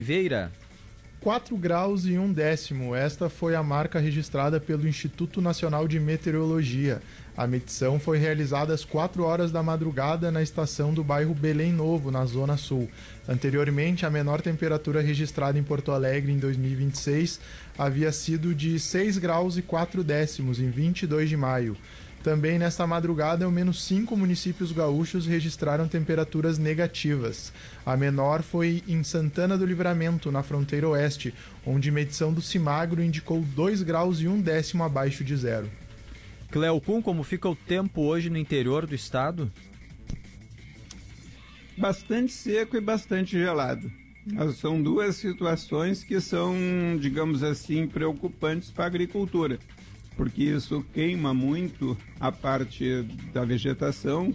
Veira. 4 graus e 1 décimo. Esta foi a marca registrada pelo Instituto Nacional de Meteorologia. A medição foi realizada às 4 horas da madrugada na estação do bairro Belém Novo, na Zona Sul. Anteriormente, a menor temperatura registrada em Porto Alegre em 2026 havia sido de 6 graus e 4 décimos em 22 de maio. Também nesta madrugada, ao menos 5 municípios gaúchos registraram temperaturas negativas. A menor foi em Santana do Livramento, na fronteira oeste, onde medição do Cimagro indicou 2 graus e 1 décimo abaixo de zero. Cleocum, como fica o tempo hoje no interior do estado? Bastante seco e bastante gelado. São duas situações que são, digamos assim, preocupantes para a agricultura, porque isso queima muito a parte da vegetação,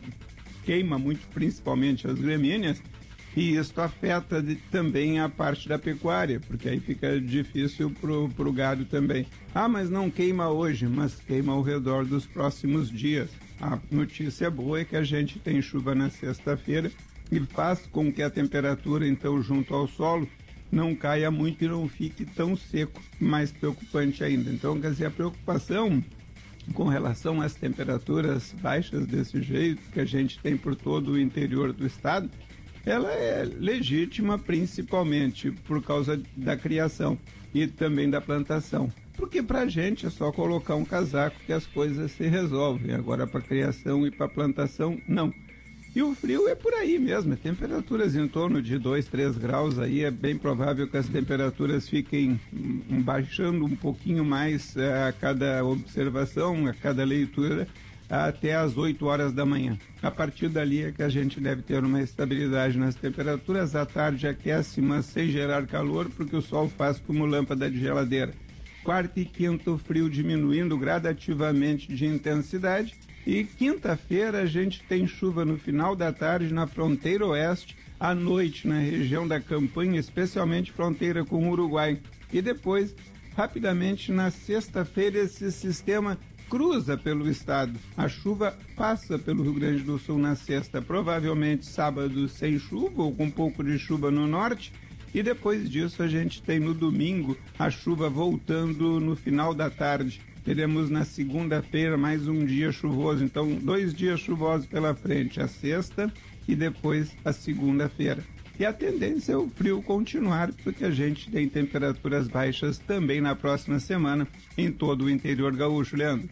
queima muito principalmente as gramíneas, e isso afeta também a parte da pecuária, porque aí fica difícil pro gado também. Mas não queima hoje, mas queima ao redor dos próximos dias. A notícia boa é que a gente tem chuva na sexta-feira e faz com que a temperatura, então, junto ao solo, não caia muito e não fique tão seco, mais preocupante ainda. Então, quer dizer, a preocupação com relação às temperaturas baixas desse jeito que a gente tem por todo o interior do estado, ela é legítima principalmente por causa da criação e também da plantação. Porque para a gente é só colocar um casaco que as coisas se resolvem. Agora para a criação e para a plantação, não. E o frio é por aí mesmo, temperaturas em torno de 2, 3 graus, aí é bem provável que as temperaturas fiquem baixando um pouquinho mais a cada observação, a cada leitura, até às 8 horas da manhã. A partir dali é que a gente deve ter uma estabilidade nas temperaturas. À tarde aquece, mas sem gerar calor, porque o sol faz como lâmpada de geladeira. Quarta e quinta o frio diminuindo gradativamente de intensidade. E quinta-feira a gente tem chuva no final da tarde na fronteira oeste, à noite na região da Campanha, especialmente fronteira com o Uruguai. E depois, rapidamente, na sexta-feira, esse sistema cruza pelo estado. A chuva passa pelo Rio Grande do Sul na sexta, provavelmente sábado sem chuva ou com um pouco de chuva no norte. E depois disso a gente tem no domingo a chuva voltando no final da tarde. Teremos na segunda-feira mais um dia chuvoso, então 2 dias chuvosos pela frente, a sexta e depois a segunda-feira. E a tendência é o frio continuar, porque a gente tem temperaturas baixas também na próxima semana em todo o interior gaúcho, Leandro.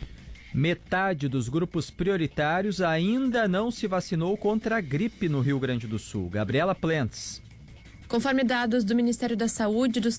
Metade dos grupos prioritários ainda não se vacinou contra a gripe no Rio Grande do Sul. Gabriela Plentes. Conforme dados do Ministério da Saúde, dos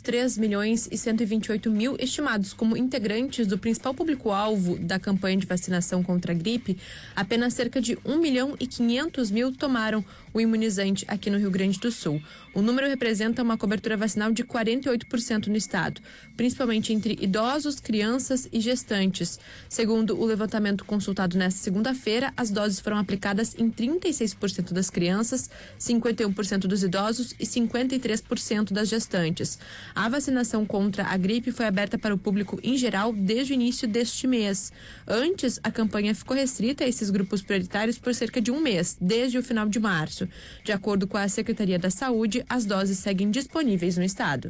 3.128.000 estimados como integrantes do principal público-alvo da campanha de vacinação contra a gripe, apenas cerca de 1.500.000 tomaram o imunizante aqui no Rio Grande do Sul. O número representa uma cobertura vacinal de 48% no estado, principalmente entre idosos, crianças e gestantes. Segundo o levantamento consultado nesta segunda-feira, as doses foram aplicadas em 36% das crianças, 51% dos idosos e 53% das gestantes. A vacinação contra a gripe foi aberta para o público em geral desde o início deste mês. Antes, a campanha ficou restrita a esses grupos prioritários por cerca de um mês, desde o final de março. De acordo com a Secretaria da Saúde, as doses seguem disponíveis no estado.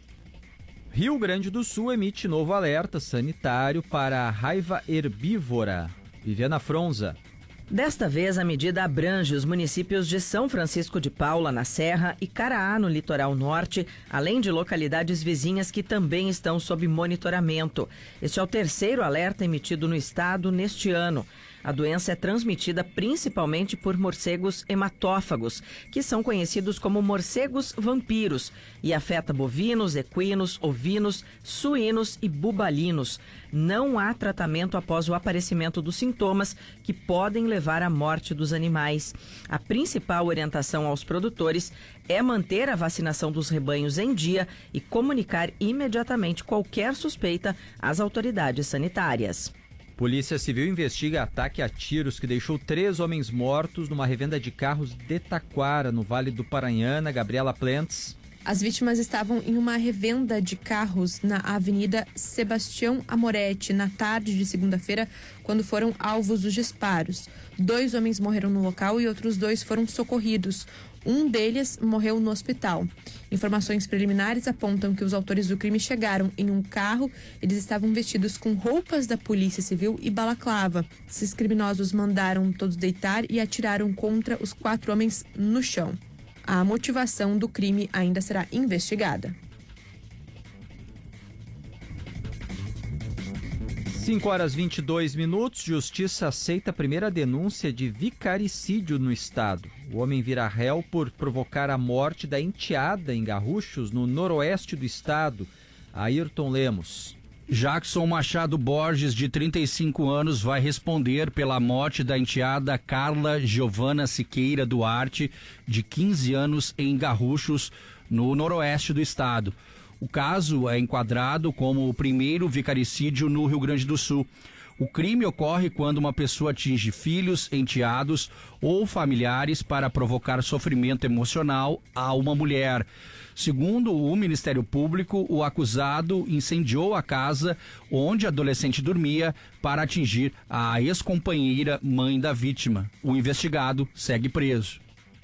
Rio Grande do Sul emite novo alerta sanitário para a raiva herbívora. Viviana Fronza. Desta vez, a medida abrange os municípios de São Francisco de Paula, na Serra, e Caraá, no litoral norte, além de localidades vizinhas que também estão sob monitoramento. Este é o terceiro alerta emitido no estado neste ano. A doença é transmitida principalmente por morcegos hematófagos, que são conhecidos como morcegos vampiros, e afeta bovinos, equinos, ovinos, suínos e bubalinos. Não há tratamento após o aparecimento dos sintomas, que podem levar à morte dos animais. A principal orientação aos produtores é manter a vacinação dos rebanhos em dia e comunicar imediatamente qualquer suspeita às autoridades sanitárias. Polícia Civil investiga ataque a tiros que deixou 3 homens mortos numa revenda de carros de Taquara, no Vale do Paranhana. Gabriela Plentes. As vítimas estavam em uma revenda de carros na Avenida Sebastião Amoretti, na tarde de segunda-feira, quando foram alvos dos disparos. 2 homens morreram no local e outros 2 foram socorridos. Um deles morreu no hospital. Informações preliminares apontam que os autores do crime chegaram em um carro. Eles estavam vestidos com roupas da Polícia Civil e balaclava. Esses criminosos mandaram todos deitar e atiraram contra os 4 homens no chão. A motivação do crime ainda será investigada. 5h22. Justiça aceita a primeira denúncia de vicaricídio no estado. O homem vira réu por provocar a morte da enteada em Garruchos, no noroeste do estado. Ayrton Lemos. Jackson Machado Borges, de 35 anos, vai responder pela morte da enteada Carla Giovana Siqueira Duarte, de 15 anos, em Garruchos, no noroeste do estado. O caso é enquadrado como o primeiro vicaricídio no Rio Grande do Sul. O crime ocorre quando uma pessoa atinge filhos, enteados ou familiares para provocar sofrimento emocional a uma mulher. Segundo o Ministério Público, o acusado incendiou a casa onde a adolescente dormia para atingir a ex-companheira, mãe da vítima. O investigado segue preso.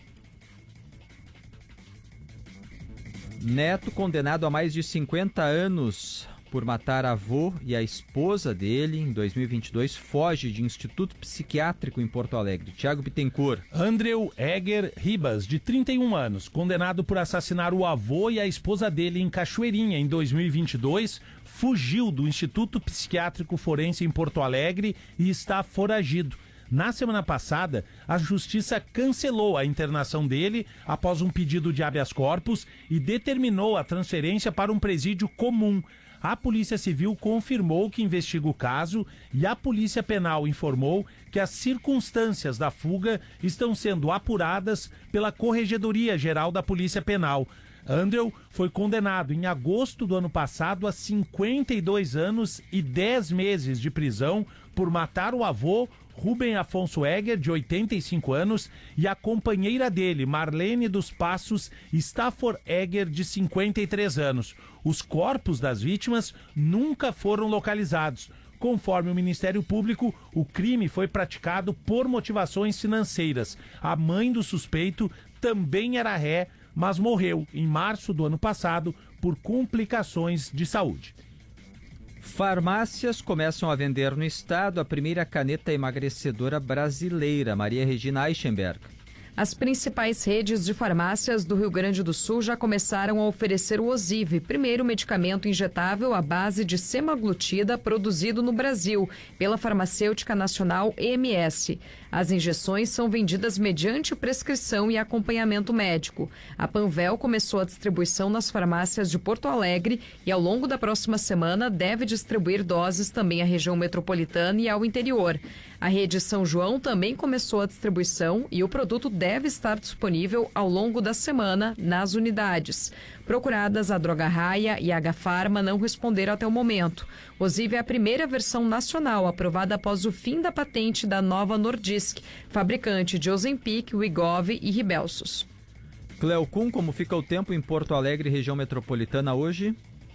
Neto, condenado a mais de 50 anos por matar a avó e a esposa dele em 2022, foge de instituto psiquiátrico em Porto Alegre. Tiago Bittencourt. Andreu Egger Ribas, de 31 anos, condenado por assassinar o avô e a esposa dele em Cachoeirinha em 2022, fugiu do Instituto Psiquiátrico Forense em Porto Alegre e está foragido. Na semana passada, a Justiça cancelou a internação dele após um pedido de habeas corpus e determinou a transferência para um presídio comum. A Polícia Civil confirmou que investiga o caso e a Polícia Penal informou que as circunstâncias da fuga estão sendo apuradas pela Corregedoria Geral da Polícia Penal. Andreu foi condenado em agosto do ano passado a 52 anos e 10 meses de prisão por matar o avô, Rubem Afonso Egger, de 85 anos, e a companheira dele, Marlene dos Passos Stafford Egger, de 53 anos. Os corpos das vítimas nunca foram localizados. Conforme o Ministério Público, o crime foi praticado por motivações financeiras. A mãe do suspeito também era ré, mas morreu em março do ano passado por complicações de saúde. Farmácias começam a vender no estado a primeira caneta emagrecedora brasileira. Maria Regina Eichenberg. As principais redes de farmácias do Rio Grande do Sul já começaram a oferecer o Ozivy, primeiro medicamento injetável à base de semaglutida produzido no Brasil pela farmacêutica nacional EMS. As injeções são vendidas mediante prescrição e acompanhamento médico. A Panvel começou a distribuição nas farmácias de Porto Alegre e ao longo da próxima semana deve distribuir doses também à região metropolitana e ao interior. A rede São João também começou a distribuição e o produto deve estar disponível ao longo da semana nas unidades. Procuradas, a Droga Raia e a H-Pharma não responderam até o momento. Ozivy é a primeira versão nacional aprovada após o fim da patente da Nova Nordisk, fabricante de Ozempic, Wegovy e Ribelsus. Cleocum, como fica o tempo em Porto Alegre, região metropolitana hoje?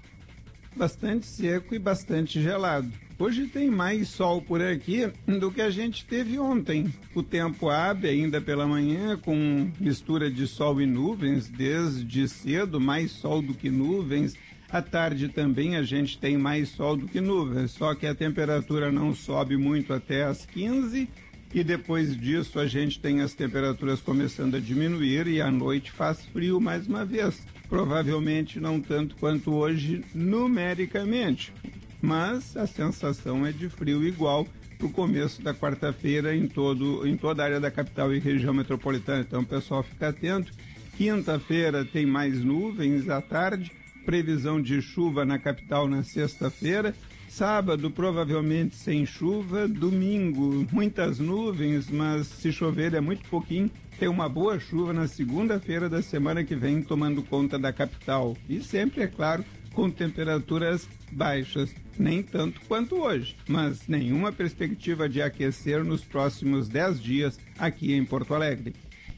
Bastante seco e bastante gelado. Hoje tem mais sol por aqui do que a gente teve ontem. O tempo abre ainda pela manhã com mistura de sol e nuvens, desde cedo mais sol do que nuvens. À tarde também a gente tem mais sol do que nuvens, só que a temperatura não sobe muito até as 15 e depois disso a gente tem as temperaturas começando a diminuir e à noite faz frio mais uma vez. Provavelmente não tanto quanto hoje numericamente, mas a sensação é de frio igual para o começo da quarta-feira em toda a área da capital e região metropolitana. Então o pessoal fica atento. Quinta-feira tem mais nuvens à tarde, previsão de chuva na capital na sexta-feira. Sábado provavelmente sem chuva, domingo muitas nuvens, mas se chover é muito pouquinho. Tem uma boa chuva na segunda-feira da semana que vem tomando conta da capital. E sempre, é claro, com temperaturas baixas, nem tanto quanto hoje, mas nenhuma perspectiva de aquecer nos próximos 10 dias aqui em Porto Alegre.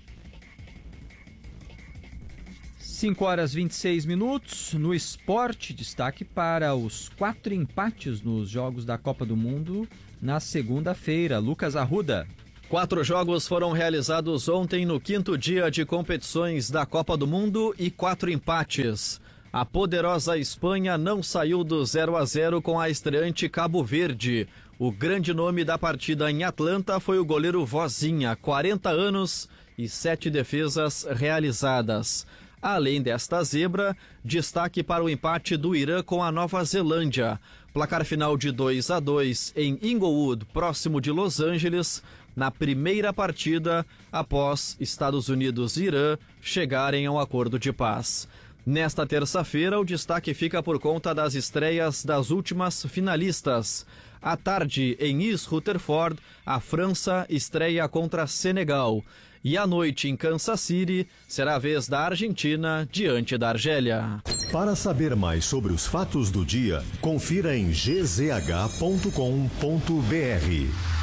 5h26. No esporte, destaque para os 4 empates nos jogos da Copa do Mundo na segunda-feira. Lucas Arruda. 4 jogos foram realizados ontem no 5º dia de competições da Copa do Mundo e 4 empates. A poderosa Espanha não saiu do 0-0 com a estreante Cabo Verde. O grande nome da partida em Atlanta foi o goleiro Vozinha, 40 anos e 7 defesas realizadas. Além desta zebra, destaque para o empate do Irã com a Nova Zelândia. Placar final de 2-2 em Inglewood, próximo de Los Angeles, na primeira partida após Estados Unidos e Irã chegarem a um acordo de paz. Nesta terça-feira, o destaque fica por conta das estreias das últimas finalistas. À tarde, em East Rutherford, a França estreia contra Senegal. E à noite, em Kansas City, será a vez da Argentina diante da Argélia. Para saber mais sobre os fatos do dia, confira em gzh.com.br.